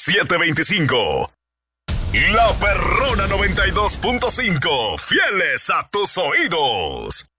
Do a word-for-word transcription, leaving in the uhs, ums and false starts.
siete veinticinco. La Perrona noventa y dos punto cinco, fieles a tus oídos.